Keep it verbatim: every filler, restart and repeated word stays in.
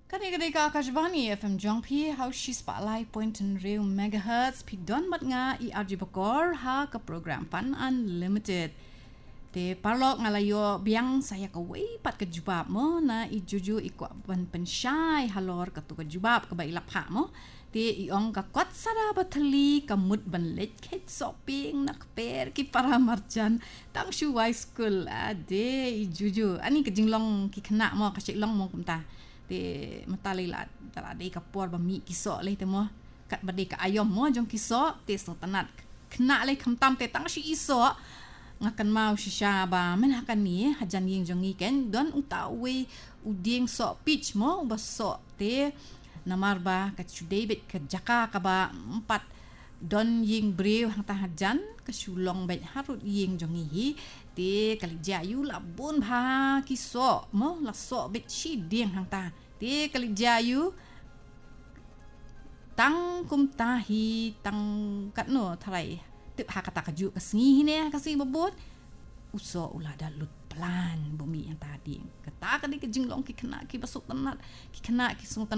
Kani-kani ka Akashvani F M Jongpi how she spotlight point and real megahertz pi don mat nga i R J Bakor ha ke program Fun Unlimited. Te parlok ngalayo biang saya ka way pat ke jubab mo na i juju i kwa ban pensyai halor ke tu ke jubab ke bai lapha mo. Te i ong ka kwat sada batali ka mut ban let ket shopping nak per ki para marjan tang shu high school ade i juju ani ke jinglong ki kena mo ka long mo kumta. Te matali la tala dei ka por ba mi kiso le te mo kat ba dei ka ayom mo jong kiso te so tanat kena le kham tam te tang shi iso ngakan mau shisha ba men hakan ni hajan ying jong ken don utawe uding so pitch mo ba so te namar ba ka chu David ka jaka ka ba empat don ying brew hang ta hajan ka sulong ba harut ying jong hi te kali jayu labun ba kiso mo la so bet chi ding hang ta te kali jayu tang kum tahi tang kat no tharai te ha kata kaju ka singi ne ka singi babot uso ulada lut plan bumi yang tadi kata ka di ke jinglong ki kena ki basuk tanat ki kena ki sung